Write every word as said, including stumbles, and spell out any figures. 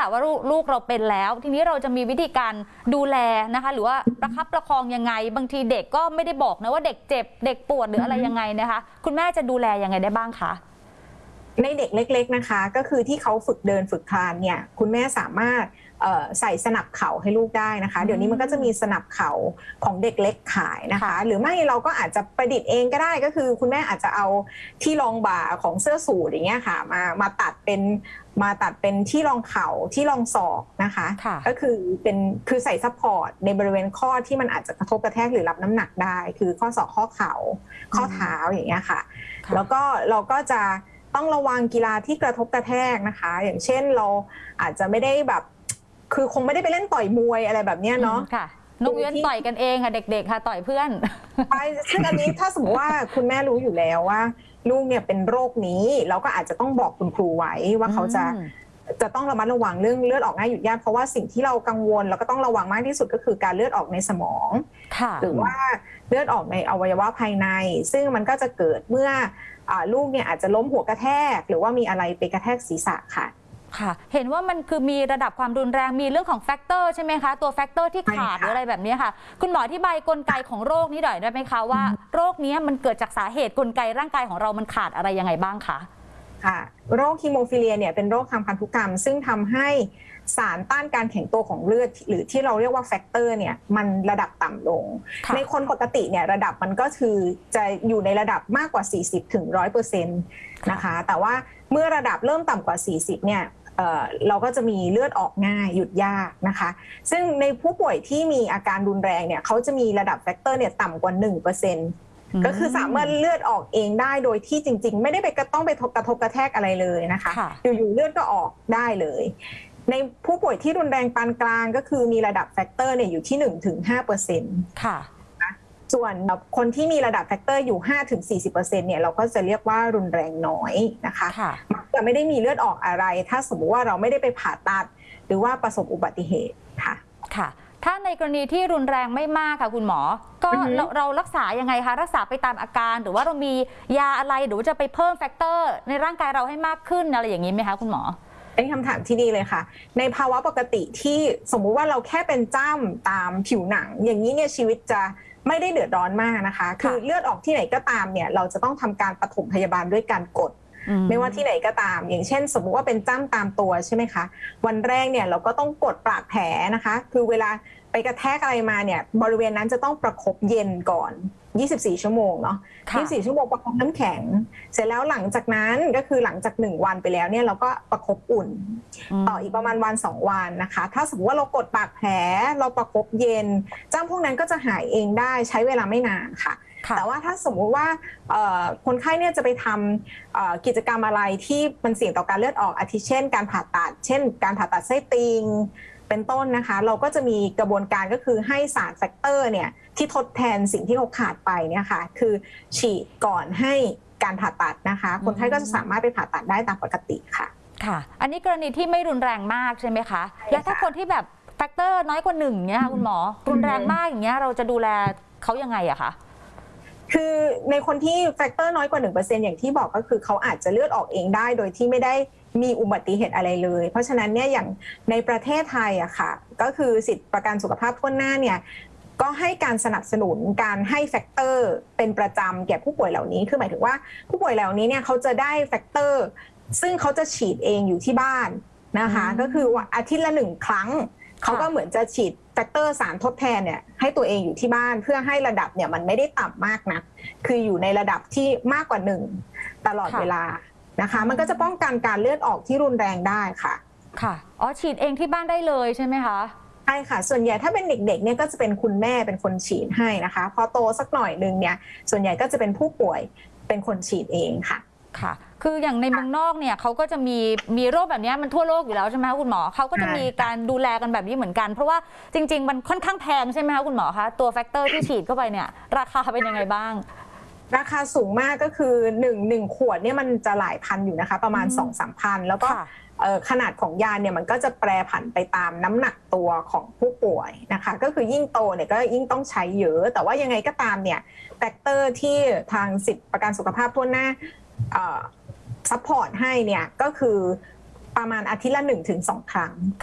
ค่ะว่าลูกเราเป็นแล้วทีนี้เราจะมีวิธีการดูแลนะคะหรือว่าประคับประคองยังไงบางทีเด็กก็ไม่ได้บอกนะว่าเด็กเจ็บเด็กปวดหรืออะไรยังไงนะคะคุณแม่จะดูแลยังไงได้บ้างคะในเด็กเล็กๆนะคะก็คือที่เขาฝึกเดินฝึกคลานเนี่ยคุณแม่สามารถใส่สนับเข่าให้ลูกได้นะคะเดี๋ยวนี้มันก็จะมีสนับเข่าของเด็กเล็กขายนะคะหรือไม่เราก็อาจจะประดิษฐ์เองก็ได้ก็คือคุณแม่อาจจะเอาที่รองบ่าของเสื้อสูทอย่างเงี้ยค่ะมามาตัดเป็นมาตัดเป็นที่รองเข่าที่รองศอกนะคะก็คือเป็นคือใส่ซัพพอร์ตในบริเวณข้อที่มันอาจจะกระทบกระแทกหรือรับน้ำหนักได้คือข้อศอกข้อเข่าข้อเท้าอย่างเงี้ยค่ะแล้วก็เราก็จะต้องระวังกีฬาที่กระทบกระแทกนะคะอย่างเช่นเราอาจจะไม่ได้แบบคือคงไม่ได้ไปเล่นต่อยมวยอะไรแบบนี้เนาะค่ะนกเว้นต่อยกันเองค่ะเด็กๆค่ะต่อยเพื่อนใช่ซึ่งอันนี้ถ้าสมมติว่าคุณแม่รู้อยู่แล้วว่าลูกเนี่ยเป็นโรคนี้เราก็อาจจะต้องบอกคุณครูไว้ว่าเขาจะจะต้องระมัดระวังเรื่องเลือดออกง่ายหยุดยากเพราะว่าสิ่งที่เรากังวลแล้วก็ต้องระวังมากที่สุดก็คือการเลือดออกในสมองหรือว่าเลือดออกในอวัยวะภายในซึ่งมันก็จะเกิดเมื่อลูกเนี่ยอาจจะล้มหัวกระแทกหรือว่ามีอะไรไปกระแทกศีรษะค่ะค่ะเห็นว่ามันคือมีระดับความรุนแรงมีเรื่องของแฟกเตอร์ใช่ไหมคะตัวแฟกเตอร์ที่ขาดหรืออะไรแบบนี้ค่ะคุณหมออธิบายกลไกของโรคนี้หน่อยได้ไหมคะว่าโรคนี้มันเกิดจากสาเหตุกลไกร่างกายของเรามันขาดอะไรยังไงบ้างคะค่ะโรคฮีโมฟิเลียเนี่ยเป็นโรคทางพันธุกรรมซึ่งทำให้สารต้านการแข็งตัวของเลือดหรือที่เราเรียกว่าแฟกเตอร์เนี่ยมันระดับต่ำลงในคนปกติเนี่ยระดับมันก็คือจะอยู่ในระดับมากกว่า สี่สิบถึงหนึ่งร้อยเปอร์เซ็นต์ นะคะแต่ว่าเมื่อระดับเริ่มต่ำกว่า สี่สิบเนี่ยเอ่อเราก็จะมีเลือดออกง่ายหยุดยากนะคะซึ่งในผู้ป่วยที่มีอาการรุนแรงเนี่ยเขาจะมีระดับแฟกเตอร์เนี่ยต่ำกว่า หนึ่งเปอร์เซ็นต์ก็คือสามารถเลือดออกเองได้โดยที่จริงๆไม่ได้ไปกระต้องไปกระทบกระแทกอะไรเลยนะคะอยู่ๆเลือดก็ออกได้เลยในผู้ป่วยที่รุนแรงปานกลางก็คือมีระดับแฟกเตอร์เนี่ยอยู่ที่ หนึ่งถึงห้าเปอร์เซ็นต์ ค่ะส่วนคนที่มีระดับแฟกเตอร์อยู่ ห้าถึงสี่สิบเปอร์เซ็นต์ เนี่ยเราก็จะเรียกว่ารุนแรงน้อยนะคะจะไม่ได้มีเลือดออกอะไรถ้าสมมติว่าเราไม่ได้ไปผ่าตัดหรือว่าประสบอุบัติเหตุค่ะค่ะถ้าในกรณีที่รุนแรงไม่มากค่ะคุณหมอก็เราเรารักษายังไงคะรักษาไปตามอาการหรือว่าเรามียาอะไรหรือว่าจะไปเพิ่มแฟกเตอร์ในร่างกายเราให้มากขึ้นอะไรอย่างนี้ไหมคะคุณหมอเป็นคำถามที่ดีเลยค่ะในภาวะปกติที่สมมุติว่าเราแค่เป็นจ้ำตามผิวหนังอย่างนี้เนี่ยชีวิตจะไม่ได้เดือดร้อนมากนะคะคือเลือดออกที่ไหนก็ตามเนี่ยเราจะต้องทำการปฐมพยาบาลด้วยการกดไม่ว่าที่ไหนก็ตามอย่างเช่นสมมุติว่าเป็นจ้ำตามตัวใช่ไหมคะวันแรกเนี่ยเราก็ต้องกดปากแผลนะคะคือเวลาไปกระแทกอะไรมาเนี่ยบริเวณนั้นจะต้องประคบเย็นก่อนยี่สิบสี่ชั่วโมงเนาะยี่สิบสี่ชั่วโมงประคบน้ำแข็งเสร็จแล้วหลังจากนั้นก็คือหลังจากหนึ่งวันไปแล้วเนี่ยเราก็ประคบอุ่นต่ออีกประมาณวันสองวันนะคะถ้าสมมติว่าเรากดปากแผลเราประคบเย็นจ้ำพวกนั้นก็จะหายเองได้ใช้เวลาไม่นานค่ะแต่ว่าถ้าสมมุติว่าคนไข้เนี่ยจะไปทำกิจกรรมอะไรที่มันเสี่ยงต่อการเลือดออกอาทิเช่นการผ่าตัดเช่นการผ่าตัดไส้ติ่งเป็นต้นนะคะเราก็จะมีกระบวนการก็คือให้สารแฟกเตอร์เนี่ยที่ทดแทนสิ่งที่เขาขาดไปเนี่ยค่ะคือฉีดก่อนให้การผ่าตัดนะคะคนไข้ก็จะสามารถไปผ่าตัดได้ตามปกติค่ะค่ะอันนี้กรณีที่ไม่รุนแรงมากใช่ไหมคะและถ้าคนที่แบบแฟกเตอร์น้อยกว่าหนึ่งเนี่ยคุณหมอรุนแรงมากอย่างเงี้ยเราจะดูแลเขายังไงอะคะคือในคนที่แฟกเตอร์น้อยกว่า หนึ่งเปอร์เซ็นต์ อย่างที่บอกก็คือเขาอาจจะเลือดออกเองได้โดยที่ไม่ได้มีอุบัติเหตุอะไรเลยเพราะฉะนั้นเนี่ยอย่างในประเทศไทยอะค่ะก็คือสิทธิประกันสุขภาพทั่วหน้าเนี่ยก็ให้การสนับสนุนการให้แฟกเตอร์เป็นประจำแก่ผู้ป่วยเหล่านี้คือหมายถึงว่าผู้ป่วยเหล่านี้เนี่ยเขาจะได้แฟกเตอร์ซึ่งเขาจะฉีดเองอยู่ที่บ้านนะคะก็คือว่าอาทิตย์ละหนึ่งครั้งเขาก็เหมือนจะฉีดแฟกเตอร์สารทดแทนเนี่ยให้ตัวเองอยู่ที่บ้านเพื่อให้ระดับเนี่ยมันไม่ได้ต่ำมากนะคืออยู่ในระดับที่มากกว่าหนึ่งตลอดเวลานะคะมันก็จะป้องกันการเลือดออกที่รุนแรงได้ค่ะค่ะอ๋อฉีดเองที่บ้านได้เลยใช่ไหมคะใช่ค่ะส่วนใหญ่ถ้าเป็นเด็กๆเนี่ยก็จะเป็นคุณแม่เป็นคนฉีดให้นะคะพอโตสักหน่อยนึงเนี่ยส่วนใหญ่ก็จะเป็นผู้ป่วยเป็นคนฉีดเองค่ะค่ะคืออย่างในเมืองนอกเนี่ยเขาก็จะมีมีโรคแบบนี้มันทั่วโลกอยู่แล้วใช่ไหมคะคุณหมอเขาก็จะมีการดูแลกันแบบนี้เหมือนกันเพราะว่าจริงๆมันค่อนข้างแพงใช่ไหมคะคุณหมอคะตัวแฟกเตอร์ที่ฉีดเข้าไปเนี่ยราคาเป็นยังไงบ้างราคาสูงมากก็คือหนึ่งหนึ่งขวดเนี่ยมันจะหลายพันอยู่นะคะประมาณ สองสามพันแล้วก็ขนาดของยาเนี่ยมันก็จะแปรผันไปตามน้ำหนักตัวของผู้ป่วยนะคะก็คือยิ่งโตเนี่ยก็ยิ่งต้องใช้เยอะแต่ว่ายังไงก็ตามเนี่ยแฟกเตอร์ที่ทางสิทธิประกันสุขภาพทั่วหน้าซัพพอร์ตให้เนี่ยก็คือประมาณอาทิตย์ละหนึ่งถึงสองครั้ง